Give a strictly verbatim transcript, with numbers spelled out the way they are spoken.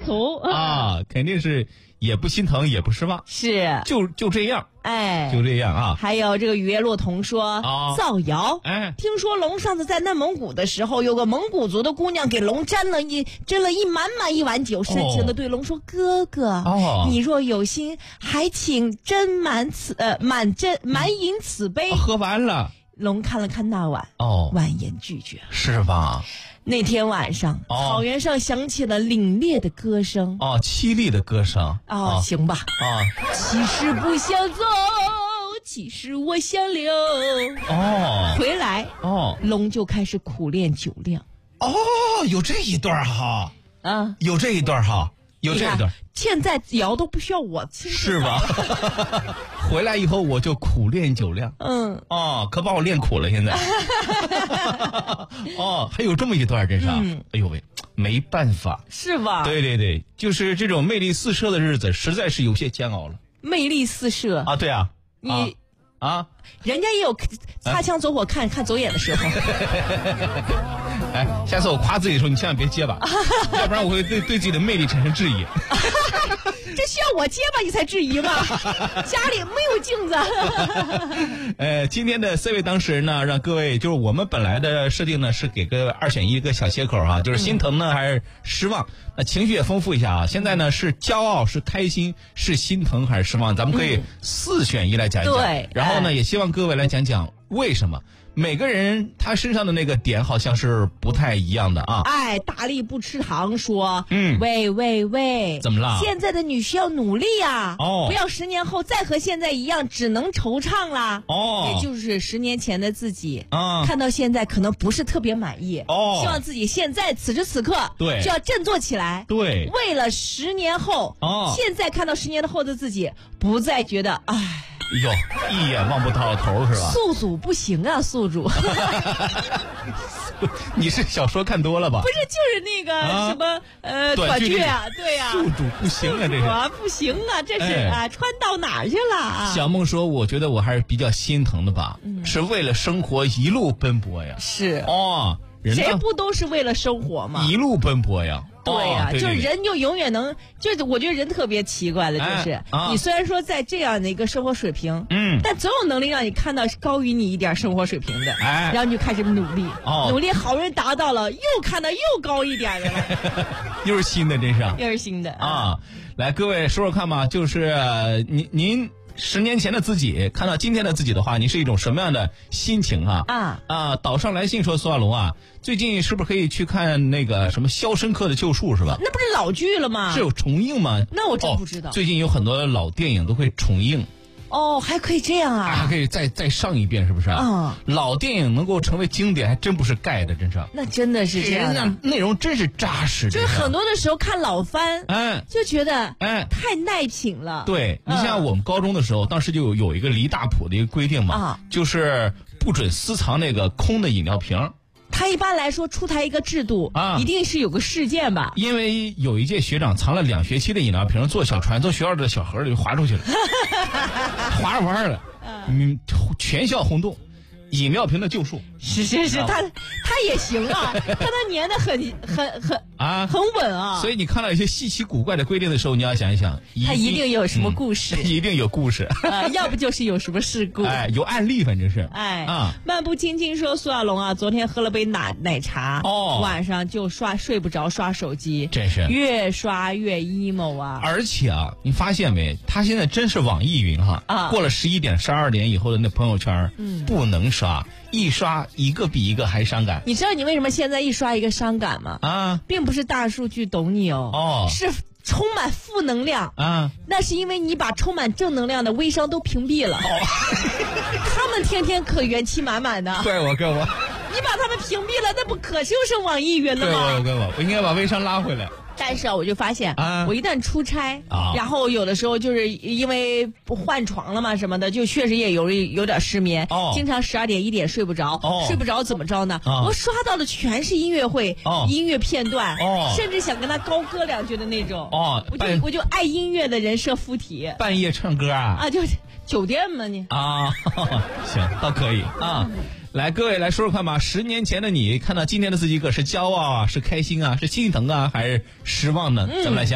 从啊，肯定是也不心疼也不失望， 是就就这样， 哎， 就这样啊。 还有这个雨夜洛童说、 啊、 造谣， 哎， 听说龙上次在内蒙古的时候，有个蒙古族的姑娘给龙斟了一斟了一满满一碗酒，深情的对龙说：“哦、哥哥， 哦， 你若有心，还请斟满此呃满斟满饮此杯。 嗯”喝完了， 龙看了看那碗， 哦， 婉言拒绝， 是吧？ 那天晚上、哦，草原上响起了凛冽的歌声， 哦，凄厉的歌声。 哦， 哦行吧。 啊， 其实不想走，其实我想留。 哦， 回来， 哦， 龙就开始苦练酒量。 哦，有这一段哈， 啊， 有这一段哈，有这一段。 现在摇都不需要我亲自， 是吧？回来以后我就苦练酒量。嗯，哦，可把我练苦了，现在。哦，还有这么一段，真是、嗯，哎呦喂，没办法， 是吧？ 对对对，就是这种魅力四射的日子，实在是有些煎熬了。 魅力四射啊，对啊， 你。 啊啊， 人家也有擦枪走火看、啊、看走眼的时候。 哎，下次我夸自己的时候，你千万别结巴，要不然我会对对自己的魅力产生质疑。 这需要我结巴你才质疑吗？家里没有镜子。 呃，今天的 C 位当事人呢，让各位就是我们本来的设定呢是给个二选一一个小切口啊，就是心疼呢、嗯、还是失望？那情绪也丰富一下啊。现在呢是骄傲是开心是心疼还是失望？咱们可以四选一来讲一讲。 对， 然后呢，也希望各位来讲讲为什么。每个人他身上的那个点好像是不太一样的啊！ 哎，大力不吃糖说， 嗯， 喂喂喂， 怎么了？ 现在的女需要努力呀、啊！哦，不要十年后再和现在一样，只能惆怅啦！哦，也就是十年前的自己啊，看到现在可能不是特别满意哦，希望自己现在此时此刻对就要振作起来， 对， 为了十年后哦，现在看到十年后的自己，不再觉得唉。 哟，一眼望不到头是吧？ 宿主不行啊，宿主。 你是小说看多了吧？ 不是，就是那个、啊、什么呃短剧啊，对呀、啊。 宿主不行啊，这是啊，不行啊，这是、哎、啊，穿到哪儿去了啊？ 小梦说：“我觉得我还是比较心疼的吧，嗯、是为了生活一路奔波呀。” 是哦，人谁不都是为了生活吗？ 一路奔波呀。 对呀、啊哦， 就是人就永远能，就是我觉得人特别奇怪的，就是、哎啊、你虽然说在这样的一个生活水平，嗯，但总有能力让你看到高于你一点生活水平的，哎，然后你就开始努力，哦，努力好不容易达到了，又看到又高一点的了， 又是新的，真是， 又是新的啊！来，各位说说看吧，就是您您。十年前的自己看到今天的自己的话，你是一种什么样的心情啊？啊啊！岛上来信说苏亚龙啊，最近是不是可以去看那个什么《肖申克的救赎》是吧？ 那不是老剧了吗？ 是有重映吗？ 那我真不知道、哦。 最近有很多老电影都会重映。 哦，还可以这样啊！ 还可以再再上一遍，是不是？啊、嗯，老电影能够成为经典，还真不是盖的，真是。 那真的是这样的， 内容真是扎实。 就是很多的时候看老番，嗯，就觉得哎太耐品了。 对、嗯、你像我们高中的时候，当时就有有一个离大谱的一个规定嘛，啊、就是不准私藏那个空的饮料瓶。 他一般来说出台一个制度啊，一定是有个事件吧？ 因为有一届学长藏了两学期的饮料瓶，坐小船从学校的小河里就划出去了，划着玩了，嗯，全校轰动。饮料瓶的救赎， 是是是，他他也行啊，他他粘的很很很啊，很稳啊。 所以你看到一些稀奇古怪的规定的时候，你要想一想， 他一定有什么故事， 嗯、一定有故事啊，要不就是有什么事故， 哎，有案例，反正是， 哎啊。漫步青青说，苏亚龙啊，昨天喝了杯奶奶茶，哦，晚上就刷睡不着，刷手机， 真是越刷越 emo 啊。 而且啊，你发现没？他现在真是网易云哈，啊，过了十一点、十二点以后的那朋友圈，嗯，不能刷。一刷一个比一个还伤感。 你知道你为什么现在一刷一个伤感吗？啊，并不是大数据懂你哦，哦，是充满负能量啊。那是因为你把充满正能量的微商都屏蔽了，哦，他们天天可元气满满的。 怪我，怪我。 你把他们屏蔽了，那不可就是网易云了吗？怪我，怪我，我应该把微商拉回来。 但是啊，我就发现，啊、我一旦出差，啊、然后有的时候就是因为换床了嘛什么的，就确实也有有点失眠，哦、经常十二点一点睡不着，哦、睡不着怎么着呢？哦、我刷到的全是音乐会、哦、音乐片段，哦、甚至想跟他高歌两句的那种。哦，我就我就爱音乐的人设附体。 半夜唱歌啊？ 啊，就酒店嘛你。 啊，行，倒可以啊。来，各位来说说看吧。十年前的你看到今天的自己，可是骄傲啊，是开心啊，是心疼啊，还是失望呢？嗯、咱们来想。